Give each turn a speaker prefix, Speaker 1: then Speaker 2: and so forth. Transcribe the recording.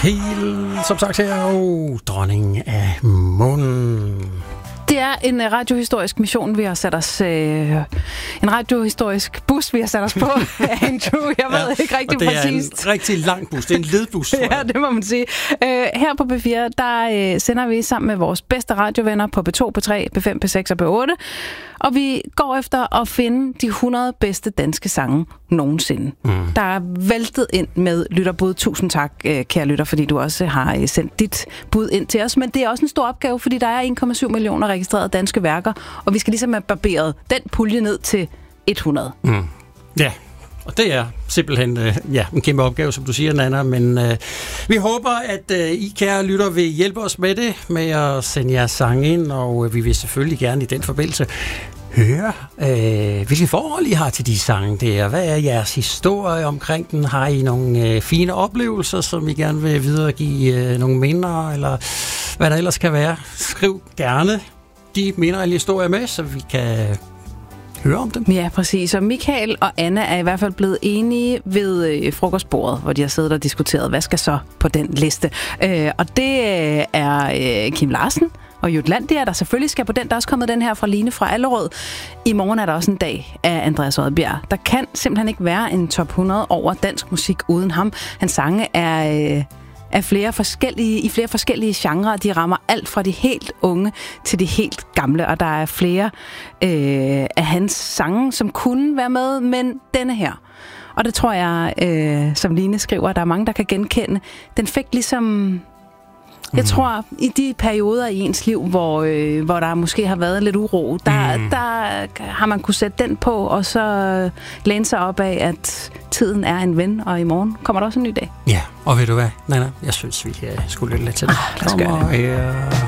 Speaker 1: Helt som sagt her, og dronningen af månen.
Speaker 2: Det er en radiohistorisk mission, vi har sat os... en radiohistorisk bus, vi har sat os på, Andrew. Jeg ved ikke rigtig præcist.
Speaker 1: Det er en rigtig lang bus. Det er en ledbus, tror jeg.
Speaker 2: Ja, det må man sige. Her på P4, der sender vi sammen med vores bedste radiovenner på P2, P3, P5, P6 og P8. Og vi går efter at finde de 100 bedste danske sange nogensinde. Der er væltet ind med lytterbud. Tusind tak, kære lytter, fordi du også har sendt dit bud ind til os. Men det er også en stor opgave, fordi der er 1,7 millioner registrerede danske værker, og vi skal ligesom have barberet den pulje ned til 100.
Speaker 1: Ja, og det er simpelthen en kæmpe opgave, som du siger, Nana, men vi håber, at I, kære lytter, vil hjælpe os med det, med at sende jeres sange ind, og vi vil selvfølgelig gerne i den forbindelse høre, hvilke forhold I har til de sange der. Hvad er jeres historie omkring den? Har I nogle fine oplevelser, som I gerne vil videregive nogle minder, eller hvad der ellers kan være? Skriv gerne de minder eller historier med, så vi kan høre om dem.
Speaker 2: Ja, præcis. Og Michael og Anna er i hvert fald blevet enige ved frokostbordet, hvor de har siddet og diskuteret, hvad skal så på den liste. Og det er Kim Larsen og Jutlandia, der selvfølgelig skal på den. Der er også kommet den her fra Line fra Allerød. I morgen er der også en dag af Andreas Odbjerg. Der kan simpelthen ikke være en top 100 over dansk musik uden ham. Hans sange er flere forskellige genrer. De rammer alt fra de helt unge til de helt gamle, og der er flere af hans sange, som kunne være med, men denne her. Og det tror jeg, som Line skriver, der er mange, der kan genkende. Den fik ligesom... Jeg tror, i de perioder i ens liv, hvor der måske har været lidt uro, der har man kunne sætte den på, og så læne sig op af, at tiden er en ven, og i morgen kommer der også en ny dag.
Speaker 1: Ja, og ved du hvad, Nana? Jeg synes, vi skulle lytte lidt til det.
Speaker 2: Lad os gøre det.